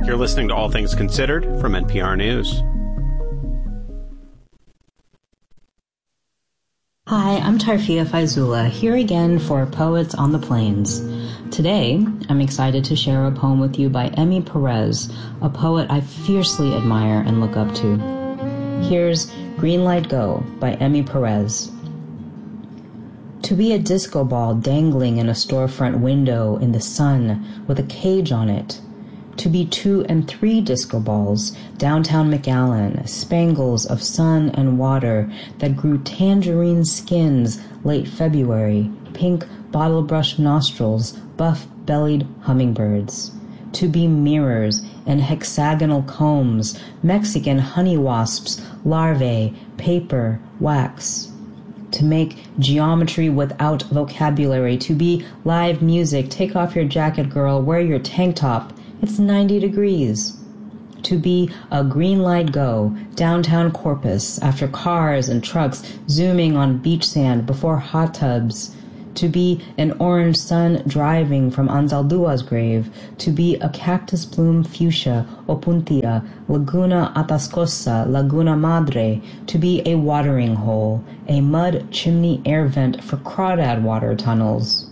You're listening to All Things Considered from NPR News. Hi, I'm Tarfia Faizullah, here again for Poets on the Plains. Today, I'm excited to share a poem with you by Emi Perez, a poet I fiercely admire and look up to. Here's Green Light Go by Emi Perez. To be a disco ball dangling in a storefront window in the sun with a cage on it. To be 2 and 3 disco balls, downtown McAllen, spangles of sun and water that grew tangerine skins late February, pink bottle-brush nostrils, buff-bellied hummingbirds. To be mirrors and hexagonal combs, Mexican honey wasps, larvae, paper, wax. To make geometry without vocabulary, to be live music, take off your jacket, girl, wear your tank top, it's 90 degrees. To be a green light go, downtown Corpus, after cars and trucks zooming on beach sand before hot tubs. To be an orange sun driving from Anzaldua's grave. To be a cactus bloom fuchsia, Opuntia, Laguna Atascosa, Laguna Madre. To be a watering hole, a mud chimney air vent for crawdad water tunnels.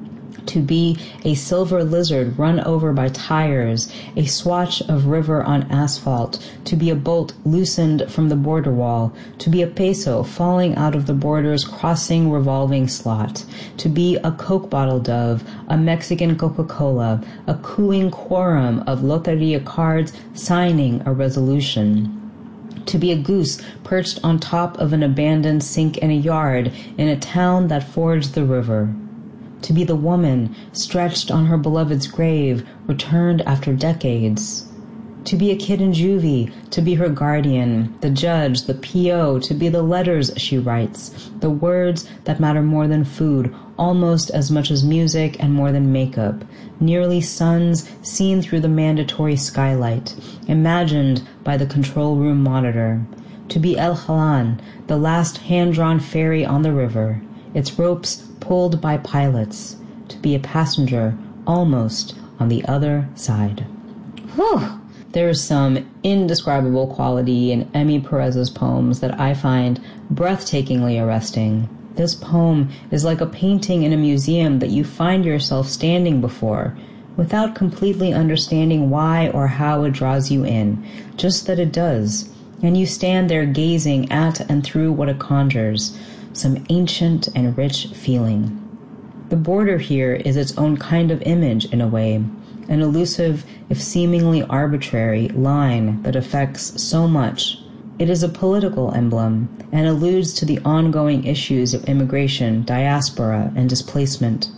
To be a silver lizard run over by tires, a swatch of river on asphalt, to be a bolt loosened from the border wall, to be a peso falling out of the border's crossing revolving slot, to be a Coke bottle dove, a Mexican Coca-Cola, a cooing quorum of Loteria cards signing a resolution. To be a goose perched on top of an abandoned sink in a yard in a town that forged the river. To be the woman stretched on her beloved's grave, returned after decades. To be a kid in juvie, to be her guardian, the judge, the PO, to be the letters she writes, the words that matter more than food, almost as much as music and more than makeup, nearly suns seen through the mandatory skylight, imagined by the control room monitor. To be El Halan, the last hand-drawn ferry on the river, its ropes pulled by pilots, to be a passenger almost on the other side. Whew! There is some indescribable quality in Emi Perez's poems that I find breathtakingly arresting. This poem is like a painting in a museum that you find yourself standing before, without completely understanding why or how it draws you in, just that it does, and you stand there gazing at and through what it conjures, some ancient and rich feeling. The border here is its own kind of image in a way, an elusive, if seemingly arbitrary, line that affects so much. It is a political emblem and alludes to the ongoing issues of immigration, diaspora, and displacement.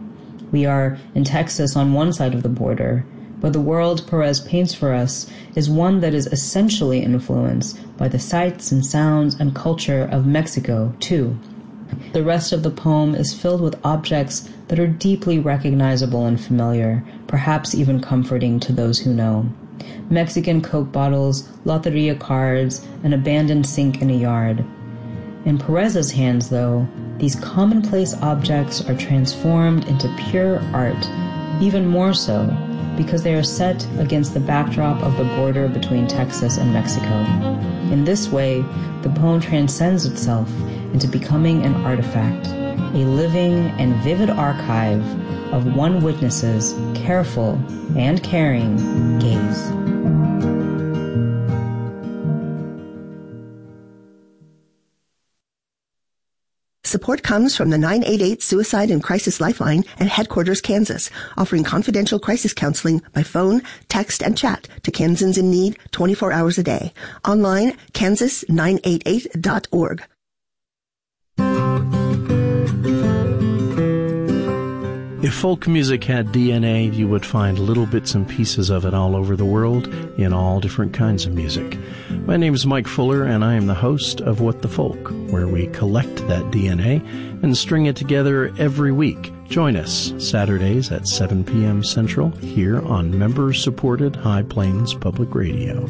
We are in Texas on one side of the border, but the world Perez paints for us is one that is essentially influenced by the sights and sounds and culture of Mexico, too. The rest of the poem is filled with objects that are deeply recognizable and familiar, perhaps even comforting to those who know. Mexican Coke bottles, Loteria cards, an abandoned sink in a yard. In Perez's hands, though, these commonplace objects are transformed into pure art, even more so because they are set against the backdrop of the border between Texas and Mexico. In this way, the poem transcends itself into becoming an artifact, a living and vivid archive of one witness's careful and caring gaze. Support comes from the 988 Suicide and Crisis Lifeline and Headquarters, Kansas, offering confidential crisis counseling by phone, text, and chat to Kansans in need 24 hours a day. Online, kansas988.org. If folk music had DNA, you would find little bits and pieces of it all over the world in all different kinds of music. My name is Mike Fuller, and I am the host of What the Folk, where we collect that DNA and string it together every week. Join us Saturdays at 7 p.m. Central here on member-supported High Plains Public Radio.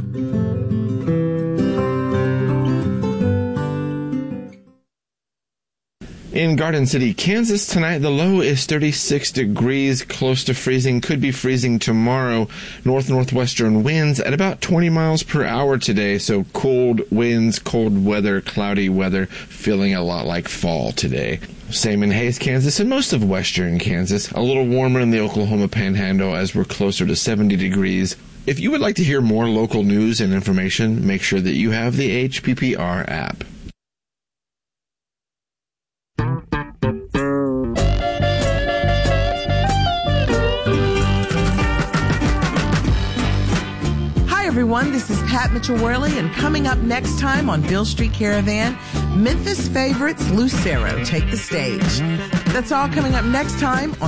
In Garden City, Kansas tonight, the low is 36 degrees, close to freezing, could be freezing tomorrow. North-northwestern winds at about 20 miles per hour today, so cold winds, cold weather, cloudy weather, feeling a lot like fall today. Same in Hays, Kansas, and most of western Kansas. A little warmer in the Oklahoma Panhandle as we're closer to 70 degrees. If you would like to hear more local news and information, make sure that you have the HPPR app. Everyone, this is Pat Mitchell-Worley, and coming up next time on Beale Street Caravan, Memphis favorites Lucero take the stage. That's all coming up next time on